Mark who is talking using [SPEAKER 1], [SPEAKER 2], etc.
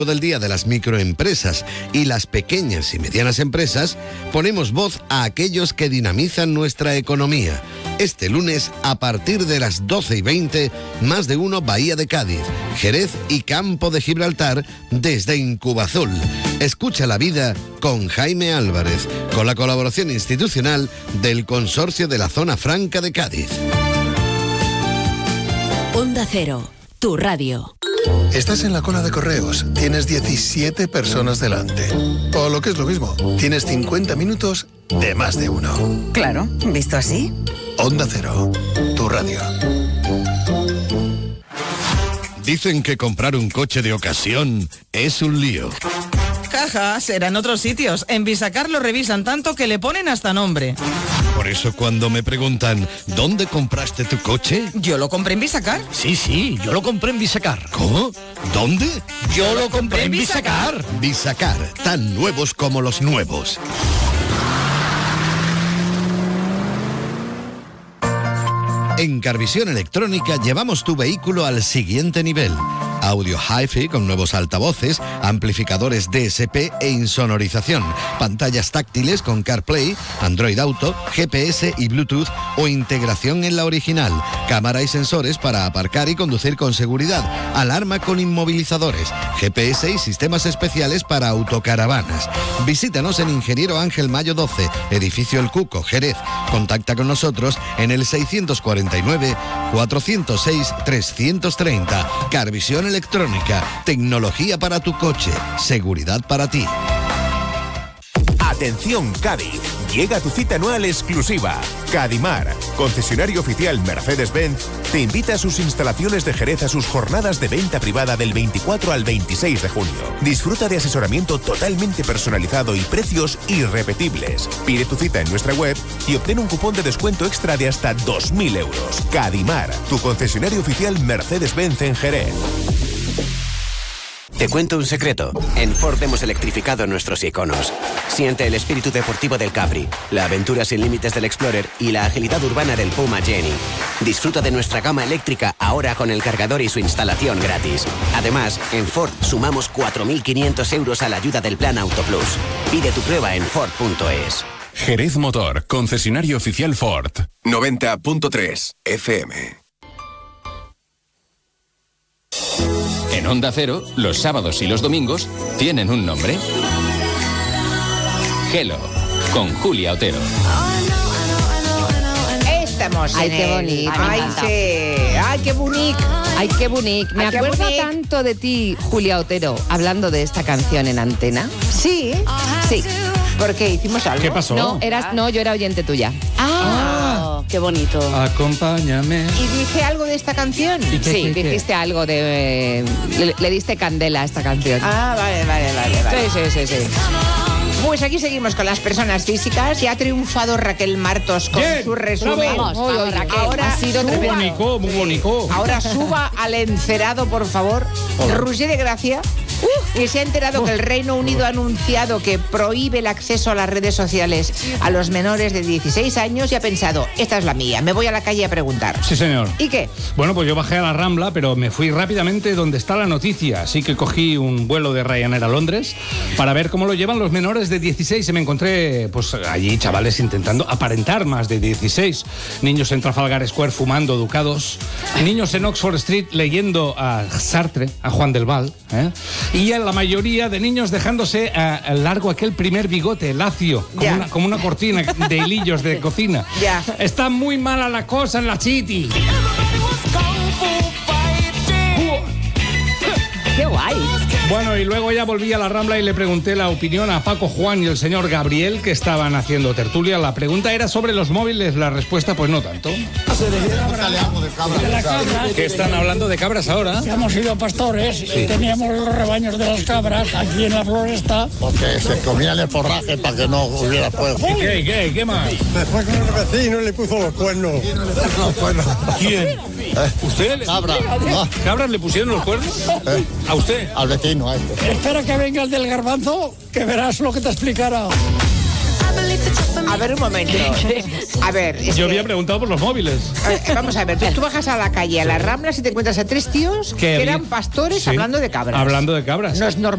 [SPEAKER 1] del Día de las Microempresas y las pequeñas y medianas empresas, ponemos voz a aquellos que dinamizan nuestra economía. Este lunes, a partir de las 12:20, Más de Uno Bahía de Cádiz, Jerez y Campo de Gibraltar desde Incubazul. Escucha la vida con Jaime Álvarez, con la colaboración institucional del Consorcio de la Zona Franca de Cádiz.
[SPEAKER 2] Onda Cero, tu radio.
[SPEAKER 3] Estás en la cola de correos, tienes 17 personas delante. O lo que es lo mismo, tienes 50 minutos de Más de Uno.
[SPEAKER 4] Claro, ¿visto así?
[SPEAKER 3] Onda Cero, tu radio.
[SPEAKER 1] Dicen que comprar un coche de ocasión es un lío.
[SPEAKER 4] Jaja, será en otros sitios. En Visacar lo revisan tanto que le ponen hasta nombre.
[SPEAKER 1] Por eso cuando me preguntan, ¿dónde compraste tu coche?
[SPEAKER 4] ¿Yo lo compré en Visacar?
[SPEAKER 5] Sí, yo lo compré en Visacar.
[SPEAKER 1] ¿Cómo? ¿Dónde?
[SPEAKER 5] Yo lo compré en Visacar.
[SPEAKER 1] Visacar, tan nuevos como los nuevos. En Carvisión Electrónica llevamos tu vehículo al siguiente nivel. Audio Hi-Fi con nuevos altavoces, amplificadores DSP e insonorización, pantallas táctiles con CarPlay, Android Auto, GPS y Bluetooth o integración en la original, cámara y sensores para aparcar y conducir con seguridad, alarma con inmovilizadores, GPS y sistemas especiales para autocaravanas. Visítanos en Ingeniero Ángel Mayo 12, Edificio El Cuco, Jerez. Contacta con nosotros en el 649-406-330. Carvisión Electrónica, tecnología para tu coche, seguridad para ti.
[SPEAKER 6] Atención Cádiz, llega tu cita anual exclusiva. Cadimar, concesionario oficial Mercedes-Benz, te invita a sus instalaciones de Jerez a sus jornadas de venta privada del 24 al 26 de junio. Disfruta de asesoramiento totalmente personalizado y precios irrepetibles. Pide tu cita en nuestra web y obtén un cupón de descuento extra de hasta 2.000 euros. Cadimar, tu concesionario oficial Mercedes-Benz en Jerez.
[SPEAKER 7] Te cuento un secreto. En Ford hemos electrificado nuestros iconos. Siente el espíritu deportivo del Capri, la aventura sin límites del Explorer y la agilidad urbana del Puma Jenny. Disfruta de nuestra gama eléctrica ahora con el cargador y su instalación gratis. Además, en Ford sumamos 4.500 euros a la ayuda del Plan Auto Plus. Pide tu prueba en Ford.es.
[SPEAKER 8] Jerez Motor, concesionario oficial Ford.
[SPEAKER 6] 90.3 FM.
[SPEAKER 8] En Onda Cero, los sábados y los domingos tienen un nombre. Hello, con Julia Otero.
[SPEAKER 9] Estamos
[SPEAKER 10] Ay,
[SPEAKER 9] en
[SPEAKER 10] qué
[SPEAKER 9] el...
[SPEAKER 10] bonito.
[SPEAKER 9] Ay, sí. Ay, qué bonito.
[SPEAKER 10] Ay, qué bonito. Me acuerdo tanto de ti, Julia Otero, hablando de esta canción en antena.
[SPEAKER 9] Sí.
[SPEAKER 10] Sí.
[SPEAKER 9] ¿Por qué? ¿Hicimos algo?
[SPEAKER 5] ¿Qué pasó?
[SPEAKER 10] No, yo era oyente tuya.
[SPEAKER 9] Qué bonito.
[SPEAKER 5] Acompáñame.
[SPEAKER 9] ¿Y dije algo de esta canción?
[SPEAKER 10] Sí, dijiste algo de... le diste candela a esta canción.
[SPEAKER 9] Vale.
[SPEAKER 10] Sí.
[SPEAKER 9] Pues aquí seguimos con las personas físicas. Ya ha triunfado Raquel Martos con su resumen.
[SPEAKER 10] Vamos, Raquel.
[SPEAKER 9] Ahora
[SPEAKER 10] Ha sido
[SPEAKER 5] Muy bonito.
[SPEAKER 9] Ahora suba al encerado, por favor. Roger de Gracia, que se ha enterado que el Reino Unido ha anunciado que prohíbe el acceso a las redes sociales a los menores de 16 años y ha pensado, esta es la mía, me voy a la calle a preguntar.
[SPEAKER 5] Sí, señor.
[SPEAKER 9] ¿Y qué?
[SPEAKER 5] Bueno, pues yo bajé a la Rambla, pero me fui rápidamente donde está la noticia. Así que cogí un vuelo de Ryanair a Londres para ver cómo lo llevan los menores de 16 y me encontré, pues allí chavales intentando aparentar más de 16. Niños en Trafalgar Square fumando ducados. Niños en Oxford Street leyendo a Sartre, a Juan del Val. Y la mayoría de niños dejándose largo aquel primer bigote lacio, como una cortina de hilillos de cocina.
[SPEAKER 9] Ya.
[SPEAKER 5] Está muy mala la cosa en la City.
[SPEAKER 10] ¡Qué guay!
[SPEAKER 5] Bueno, y luego ya volví a la Rambla y le pregunté la opinión a Paco Juan y el señor Gabriel, que estaban haciendo tertulia. La pregunta era sobre los móviles, la respuesta pues no tanto.
[SPEAKER 11] Que
[SPEAKER 5] están hablando de cabras ahora.
[SPEAKER 11] Hemos sido pastores y teníamos los rebaños de las cabras aquí en la floresta.
[SPEAKER 12] Porque se comían el forraje para que no hubiera fuego.
[SPEAKER 5] ¿Qué más?
[SPEAKER 12] Se fue con el vecino y le puso los cuernos.
[SPEAKER 5] ¿Quién? ¿Usted?
[SPEAKER 12] Cabra.
[SPEAKER 5] ¿Cabras le pusieron los cuernos? ¿A usted?
[SPEAKER 12] Al vecino, a este.
[SPEAKER 11] Espera que venga el del garbanzo, que verás lo que te explicará.
[SPEAKER 9] A ver, un momento. A ver.
[SPEAKER 5] Yo había preguntado por los móviles.
[SPEAKER 9] Vamos a ver, tú bajas a la calle, a las Ramblas, y te encuentras a tres tíos que eran pastores hablando de cabras.
[SPEAKER 5] Hablando de cabras.
[SPEAKER 9] No es normal.